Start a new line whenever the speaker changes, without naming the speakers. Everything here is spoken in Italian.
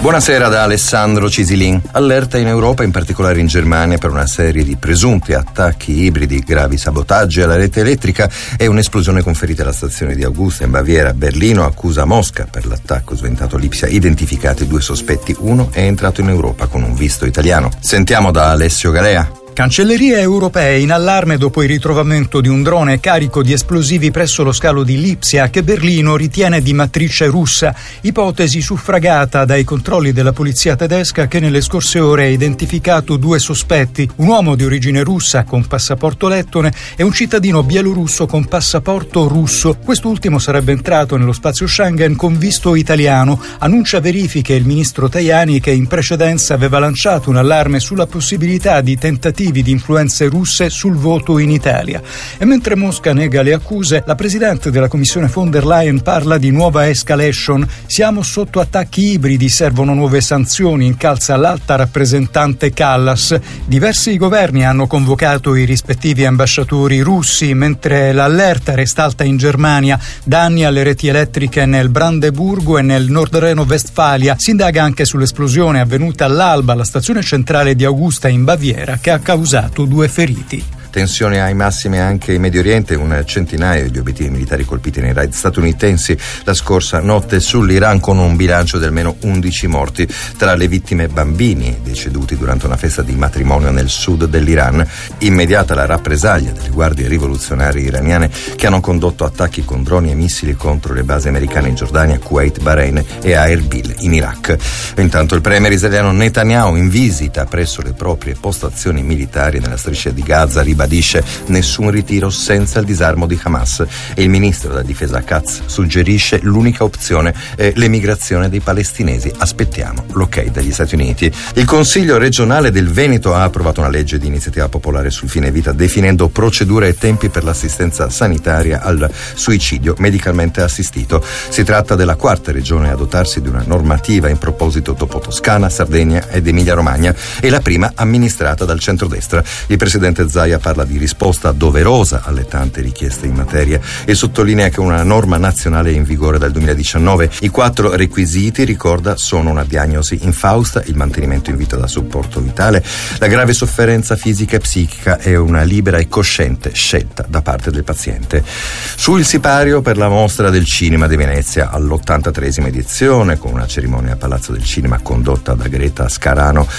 Buonasera da Alessandro Cisilin. Allerta in Europa, in particolare in Germania, per una serie di presunti attacchi ibridi, gravi sabotaggi alla rete elettrica e un'esplosione con ferite alla stazione di Augusta in Baviera. Berlino accusa Mosca per l'attacco sventato a Lipsia. Identificati 2 sospetti, uno è entrato in Europa con un visto italiano. Sentiamo da Alessio Galea.
Cancellerie europee in allarme dopo il ritrovamento di un drone carico di esplosivi presso lo scalo di Lipsia che Berlino ritiene di matrice russa, ipotesi suffragata dai controlli della polizia tedesca che nelle scorse ore ha identificato 2 sospetti, un uomo di origine russa con passaporto lettone e un cittadino bielorusso con passaporto russo. Quest'ultimo sarebbe entrato nello spazio Schengen con visto italiano. Annuncia verifiche il ministro Tajani, che in precedenza aveva lanciato un allarme sulla possibilità di tentativi di influenze russe sul voto in Italia. E mentre Mosca nega le accuse, la presidente della Commissione von der Leyen parla di nuova escalation. Siamo sotto attacchi ibridi, servono nuove sanzioni, incalza l'alta rappresentante Kallas. Diversi governi hanno convocato i rispettivi ambasciatori russi, mentre l'allerta resta alta in Germania. Danni alle reti elettriche nel Brandeburgo e nel Nordreno-Westfalia. Si indaga anche sull'esplosione avvenuta all'alba alla stazione centrale di Augusta in Baviera, che ha causato 2 feriti.
Tensione ai massimi anche in Medio Oriente, un centinaio di obiettivi militari colpiti nei raid statunitensi la scorsa notte sull'Iran, con un bilancio di almeno 11 morti, tra le vittime bambini deceduti durante una festa di matrimonio nel sud dell'Iran. Immediata la rappresaglia delle guardie rivoluzionarie iraniane che hanno condotto attacchi con droni e missili contro le basi americane in Giordania, Kuwait, Bahrain e a Erbil in Iraq. Intanto il premier israeliano Netanyahu, in visita presso le proprie postazioni militari nella striscia di Gaza, ribadisce nessun ritiro senza il disarmo di Hamas, e il ministro della difesa Katz suggerisce l'unica opzione è l'emigrazione dei palestinesi. Aspettiamo l'ok dagli Stati Uniti. Il Consiglio regionale del Veneto ha approvato una legge di iniziativa popolare sul fine vita, definendo procedure e tempi per l'assistenza sanitaria al suicidio medicalmente assistito. Si tratta della 4ª regione a dotarsi di una normativa in proposito dopo Toscana, Sardegna ed Emilia-Romagna, e la prima amministrata dal centrodestra. Il presidente Zaia parla di risposta doverosa alle tante richieste in materia e sottolinea che una norma nazionale è in vigore dal 2019. I 4 requisiti, ricorda, sono una diagnosi infausta, il mantenimento in vita da supporto vitale, la grave sofferenza fisica e psichica e una libera e cosciente scelta da parte del paziente. Sul sipario per la Mostra del Cinema di Venezia all'83esima edizione, con una cerimonia a Palazzo del Cinema condotta da Greta Scarano